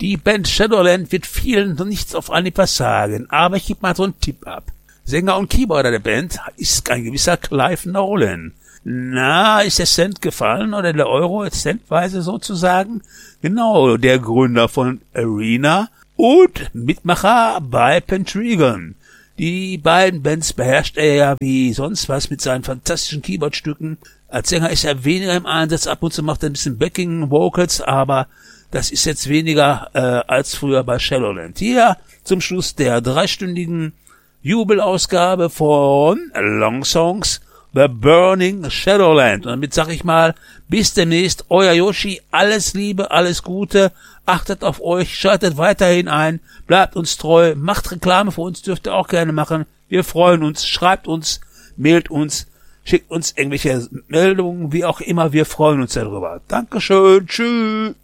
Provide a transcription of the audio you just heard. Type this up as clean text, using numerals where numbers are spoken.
Die Band Shadowland wird vielen noch nichts auf Anhieb was sagen, aber ich gebe mal so einen Tipp ab. Sänger und Keyboarder der Band ist ein gewisser Clive Nolan. Na, ist der Cent gefallen oder der Euro centweise sozusagen? Genau, der Gründer von Arena und Mitmacher bei Pendragon. Die beiden Bands beherrscht er ja wie sonst was mit seinen fantastischen Keyboardstücken. Als Sänger ist er weniger im Einsatz, ab und zu macht er ein bisschen Backing-Vocals, aber das ist jetzt weniger als früher bei Shadowland. Hier zum Schluss der 3-stündigen Jubelausgabe von Long Songs The Burning Shadowland. Und damit sag ich mal, bis demnächst, euer Yoshi, alles Liebe, alles Gute, achtet auf euch, schaltet weiterhin ein, bleibt uns treu, macht Reklame für uns, dürft ihr auch gerne machen. Wir freuen uns, schreibt uns, mailt uns, schickt uns irgendwelche Meldungen, wie auch immer, wir freuen uns darüber. Dankeschön, tschüss.